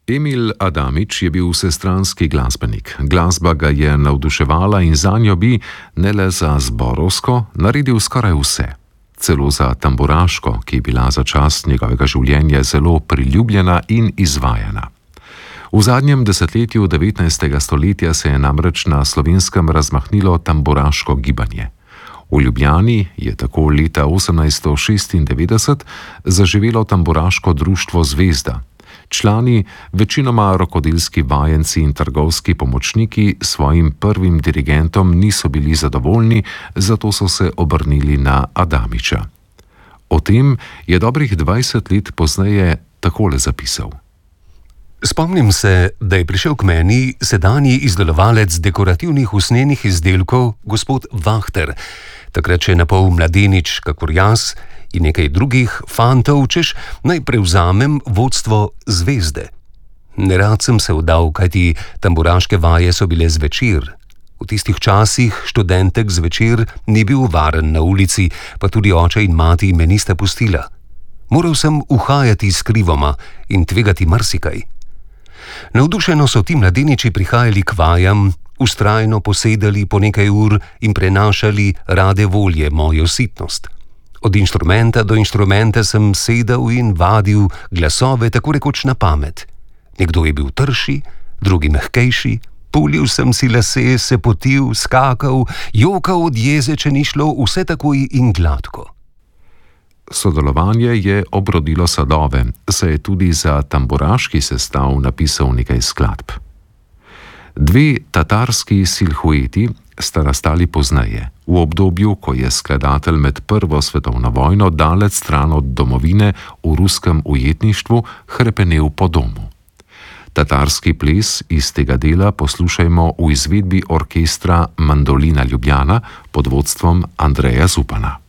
Emil Adamič je bil vsestranski glasbenik. Glasba ga je navduševala in zanjo bi, ne le za zborovsko, naredil skoraj vse. Celo za tamburaško, ki je bila za čas njegovega življenja zelo priljubljena in izvajana. V zadnjem desetletju 19. stoletja se je namreč na Slovenskem razmahnilo tamburaško gibanje. V Ljubljani je tako leta 1896 zaživelo tamburaško društvo Zvezda. Člani, večinoma rokodelski vajenci in trgovski pomočniki, svojim prvim dirigentom niso bili zadovoljni, zato so se obrnili na Adamiča. O tem je dobrih 20 let pozneje takole zapisal. Spomnim se, da je prišel k meni sedanji izdelovalec dekorativnih usnjenih izdelkov, gospod Vahter, takrat še napol mladenič, kakor jaz, in nekaj drugih fantov, češ naj prevzamem vodstvo Zvezde. Nerad sem se vdal, kajti tamburaške vaje so bile zvečer. V tistih časih študentek zvečer ni bil varen na ulici, pa tudi oče in mati me nista pustila. Moral sem uhajati skrivoma in tvegati marsikaj. Navdušeno so ti mladeniči prihajali k vajam, vztrajno posedali po nekaj ur in prenašali rade volje mojo sitnost. Od inštrumenta do inštrumenta sem sedel in vadil glasove tako rekoč na pamet. Nekdo je bil trši, drugi mehkejši, pulil sem si lase, se potil, skakal, jokal od jeze, če ni šlo vse takoj in gladko. Sodelovanje je obrodilo sadove, saj je tudi za tamburaški sestav napisal nekaj skladb. Dve tatarski silhueti sta nastali pozneje, v obdobju, ko je skladatelj med Prvo svetovno vojno daleč stran od domovine v ruskem ujetništvu hrepenel po domu. Tatarski ples iz tega dela poslušajmo v izvedbi orkestra Mandolina Ljubljana pod vodstvom Andreja Zupana.